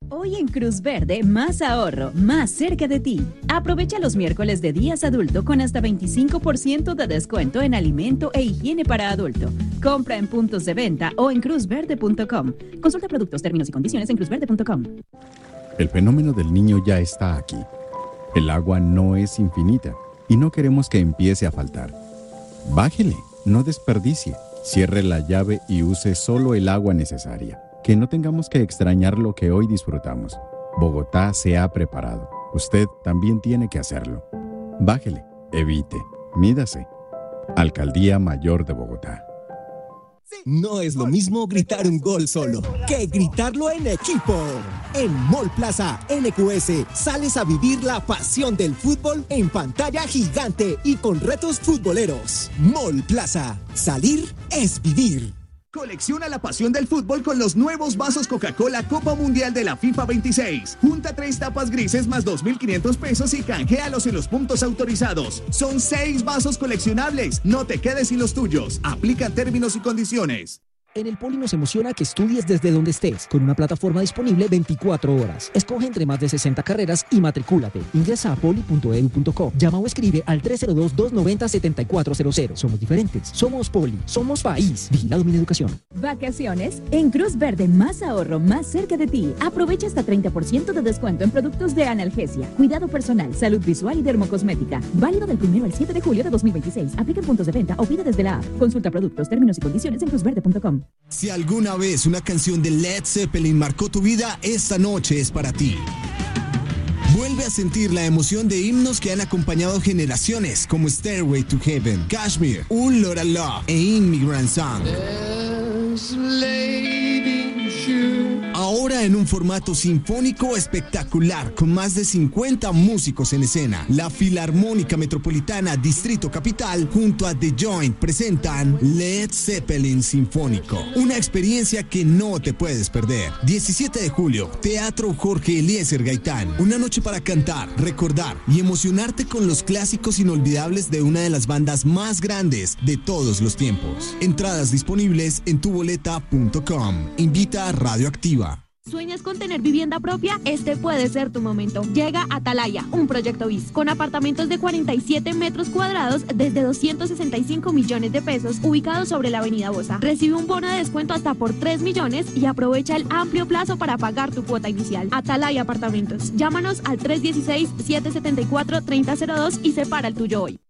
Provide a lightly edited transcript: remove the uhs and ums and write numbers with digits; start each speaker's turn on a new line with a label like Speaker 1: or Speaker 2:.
Speaker 1: Hoy en Cruz Verde, más ahorro, más cerca de ti. Aprovecha los miércoles de días adulto con hasta 25% de descuento en alimento e higiene para adulto. Compra en puntos de venta o en cruzverde.com. Consulta productos, términos y condiciones en cruzverde.com.
Speaker 2: El fenómeno del niño ya está aquí. El agua no es infinita y no queremos que empiece a faltar. Bájele, no desperdicie, cierre la llave y use solo el agua necesaria. Que no tengamos que extrañar lo que hoy disfrutamos. Bogotá se ha preparado. Usted también tiene que hacerlo. Bájele, evite, mídase. Alcaldía Mayor de Bogotá.
Speaker 3: No es lo mismo gritar un gol solo que gritarlo en equipo. En Mall Plaza NQS sales a vivir la pasión del fútbol en pantalla gigante y con retos futboleros. Mall Plaza, salir es vivir.
Speaker 4: Colecciona la pasión del fútbol con los nuevos vasos Coca-Cola Copa Mundial de la FIFA 26. Junta 3 tapas grises más 2.500 pesos y canjealos en los puntos autorizados. Son 6 vasos coleccionables. No te quedes sin los tuyos. Aplica términos y condiciones.
Speaker 5: En el Poli nos emociona que estudies desde donde estés, con una plataforma disponible 24 horas. Escoge entre más de 60 carreras y matricúlate. Ingresa a poli.edu.co. Llama o escribe al 302-290-7400. Somos diferentes. Somos Poli. Somos país. Vigilado Mineducación.
Speaker 1: Vacaciones en Cruz Verde, más ahorro, más cerca de ti. Aprovecha hasta 30% de descuento en productos de analgesia, cuidado personal, salud visual y dermocosmética. Válido del 1 al 7 de julio de 2026. Aplica en puntos de venta o pide desde la app. Consulta productos, términos y condiciones en cruzverde.com.
Speaker 3: Si alguna vez una canción de Led Zeppelin marcó tu vida, esta noche es para ti. Vuelve a sentir la emoción de himnos que han acompañado generaciones como Stairway to Heaven, Kashmir, Un Lora Love e Immigrant Song. Ahora en un formato sinfónico espectacular, con más de 50 músicos en escena. La Filarmónica Metropolitana Distrito Capital junto a The Joint presentan Led Zeppelin Sinfónico. Una experiencia que no te puedes perder. 17 de julio, Teatro Jorge Eliezer Gaitán. Una noche para cantar, recordar y emocionarte con los clásicos inolvidables de una de las bandas más grandes de todos los tiempos. Entradas disponibles en tuboleta.com. Invita a Radioactiva.
Speaker 6: ¿Sueñas con tener vivienda propia? Este puede ser tu momento. Llega Atalaya, un proyecto BIS, con apartamentos de 47 metros cuadrados desde 265 millones de pesos, ubicados sobre la avenida Bosa. Recibe un bono de descuento hasta por 3 millones y aprovecha el amplio plazo para pagar tu cuota inicial. Atalaya Apartamentos. Llámanos al 316-774-3002 y separa el tuyo hoy.